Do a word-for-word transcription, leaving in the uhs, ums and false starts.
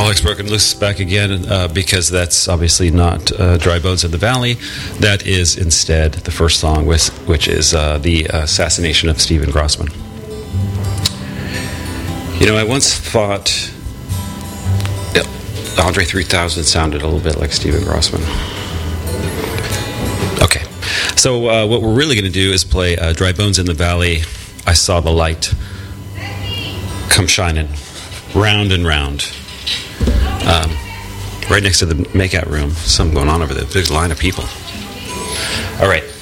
All Hearts Broken Loose back again, uh, because that's obviously not uh, Dry Bones in the Valley. That is instead the first song, with, which is uh, the assassination of Stephen Grossman. You know, I once thought yeah, Andre three thousand sounded a little bit like Stephen Grossman. Okay, so uh, what we're really going to do is play uh, Dry Bones in the Valley. I saw the light come shining round and round. Um, right next to the makeout room. Something going on over there. Big line of people. All right.